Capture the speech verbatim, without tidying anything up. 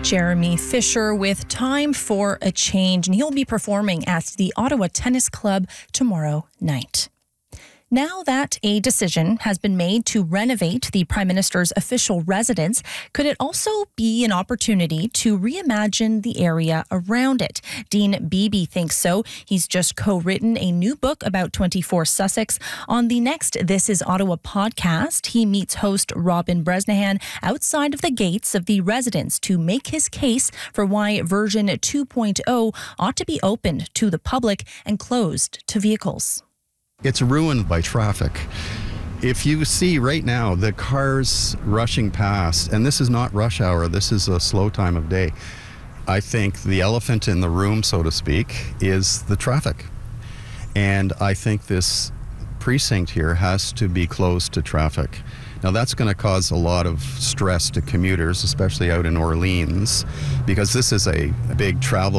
Jeremy Fisher with Time for a Change, and he'll be performing at the Ottawa Tennis Club tomorrow night. Now that a decision has been made to renovate the Prime Minister's official residence, could it also be an opportunity to reimagine the area around it? Dean Beebe thinks so. He's just co-written a new book about twenty-four Sussex. On the next This Is Ottawa podcast, he meets host Robin Bresnahan outside of the gates of the residence to make his case for why version two point oh ought to be opened to the public and closed to vehicles. It's ruined by traffic. If you see right now the cars rushing past, and this is not rush hour, this is a slow time of day, I think the elephant in the room, so to speak, is the traffic. And I think this precinct here has to be closed to traffic. Now that's going to cause a lot of stress to commuters, especially out in Orleans, because this is a big travel